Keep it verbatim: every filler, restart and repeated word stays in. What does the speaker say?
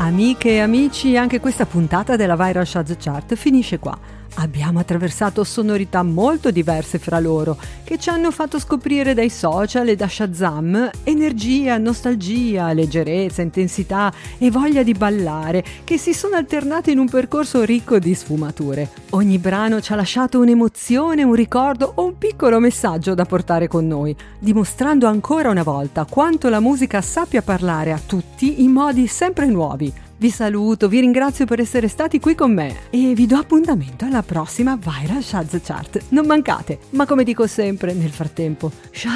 Amiche e amici, anche questa puntata della Viral Chart Chart finisce qua. Abbiamo attraversato sonorità molto diverse fra loro, che ci hanno fatto scoprire dai social e da Shazam energia, nostalgia, leggerezza, intensità e voglia di ballare, che si sono alternate in un percorso ricco di sfumature. Ogni brano ci ha lasciato un'emozione, un ricordo o un piccolo messaggio da portare con noi, dimostrando ancora una volta quanto la musica sappia parlare a tutti in modi sempre nuovi. Vi saluto, vi ringrazio per essere stati qui con me e vi do appuntamento alla prossima Viral Chart Chart. Non mancate, ma come dico sempre nel frattempo,